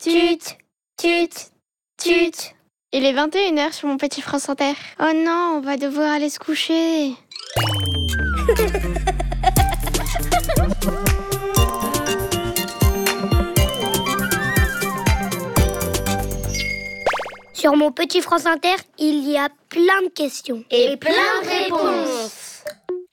Tut, tut, tut. Il est 21h sur mon petit France Inter. Oh non, on va devoir aller se coucher. Sur mon petit France Inter, il y a plein de questions. Et plein de réponses.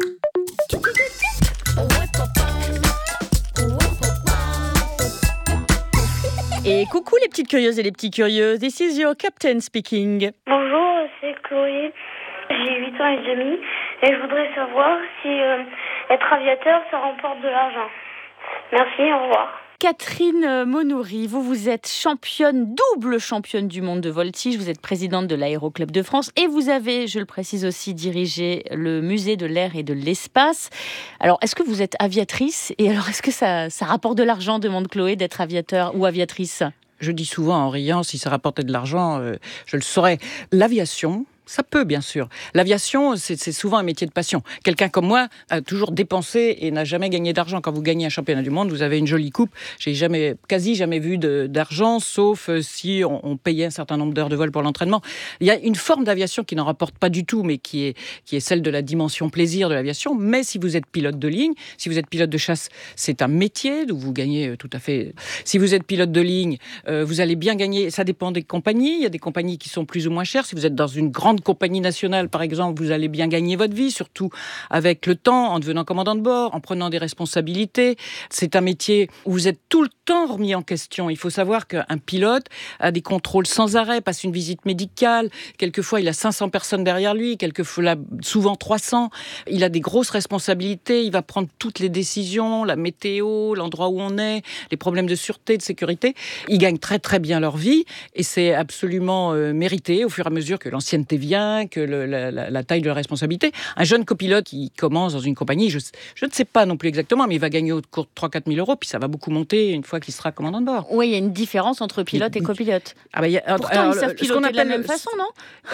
Et coucou les petites curieuses et les petits curieux, this is your captain speaking. Bonjour, c'est Chloé, j'ai 8 ans et demi et je voudrais savoir si être aviateur, ça remporte de l'argent. Merci, au revoir. Catherine Monoury, vous êtes double championne du monde de voltige, vous êtes présidente de l'Aéroclub de France et vous avez, je le précise aussi, dirigé le musée de l'air et de l'espace. Alors, est-ce que vous êtes aviatrice? Et alors, est-ce que ça rapporte de l'argent, demande Chloé, d'être aviateur ou aviatrice? Je dis souvent en riant, si ça rapportait de l'argent, je le saurais. L'aviation, ça peut, bien sûr. L'aviation, c'est souvent un métier de passion. Quelqu'un comme moi a toujours dépensé et n'a jamais gagné d'argent. Quand vous gagnez un championnat du monde, vous avez une jolie coupe. J'ai quasi jamais vu d'argent, sauf si on payait un certain nombre d'heures de vol pour l'entraînement. Il y a une forme d'aviation qui n'en rapporte pas du tout, mais qui est celle de la dimension plaisir de l'aviation. Mais si vous êtes pilote de ligne, si vous êtes pilote de chasse, c'est un métier où vous gagnez tout à fait. Si vous êtes pilote de ligne, vous allez bien gagner. Ça dépend des compagnies. Il y a des compagnies qui sont plus ou moins chères. Si vous êtes dans une grande compagnie nationale, par exemple, vous allez bien gagner votre vie, surtout avec le temps, en devenant commandant de bord, en prenant des responsabilités. C'est un métier où vous êtes tout le temps remis en question. Il faut savoir qu'un pilote a des contrôles sans arrêt, passe une visite médicale. Quelquefois, il a 500 personnes derrière lui, quelquefois, souvent 300. Il a des grosses responsabilités. Il va prendre toutes les décisions, la météo, l'endroit où on est, les problèmes de sûreté, de sécurité. Ils gagnent très, très bien leur vie et c'est absolument mérité au fur et à mesure que l'ancienneté vient, que la taille de la responsabilité. Un jeune copilote qui commence dans une compagnie, je ne sais pas non plus exactement, mais il va gagner au cours de 3 4 000 euros, puis ça va beaucoup monter une fois qu'il sera commandant de bord. Oui, il y a une différence entre pilote et copilote. Pourtant, ils savent piloter de la même façon, non?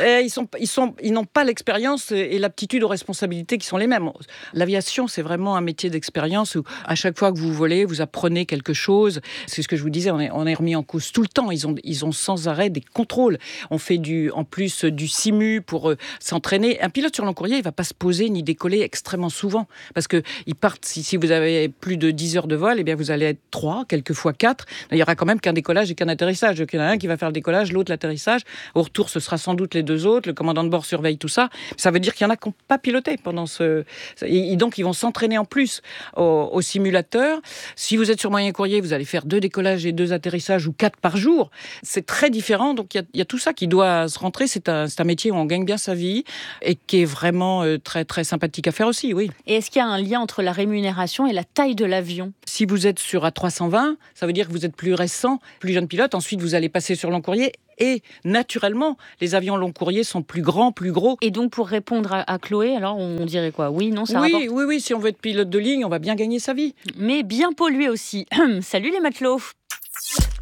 Ils n'ont pas l'expérience et l'aptitude aux responsabilités qui sont les mêmes. L'aviation, c'est vraiment un métier d'expérience où à chaque fois que vous volez, vous apprenez quelque chose. C'est ce que je vous disais, on est remis en cause tout le temps. Ils ont sans arrêt des contrôles. On fait en plus du simu pour s'entraîner. Un pilote sur long courrier, il ne va pas se poser ni décoller extrêmement souvent. Parce qu'ils partent, si vous avez plus de 10 heures de vol, eh bien vous allez être 3, quelquefois 4. Il n'y aura quand même qu'un décollage et qu'un atterrissage. Donc, il y en a un qui va faire le décollage, l'autre l'atterrissage. Au retour, ce sera sans doute les deux autres. Le commandant de bord surveille tout ça. Ça veut dire qu'il y en a qui n'ont pas piloté pendant et donc, ils vont s'entraîner en plus au simulateur. Si vous êtes sur moyen courrier, vous allez faire 2 décollages et 2 atterrissages ou 4 par jour. C'est très différent. Donc, il y a tout ça qui doit se rentrer. C'est un métier où on gagne bien sa vie et qui est vraiment très, très sympathique à faire aussi, oui. Et est-ce qu'il y a un lien entre la rémunération et la taille de l'avion? Si vous êtes sur A320, ça veut dire que vous êtes plus récent, plus jeune pilote. Ensuite, vous allez passer sur long courrier. Et naturellement, les avions long courrier sont plus grands, plus gros. Et donc, pour répondre à Chloé, alors on dirait quoi? Oui, non, ça rapporte? Oui, si on veut être pilote de ligne, on va bien gagner sa vie. Mais bien pollué aussi. Salut les matelots!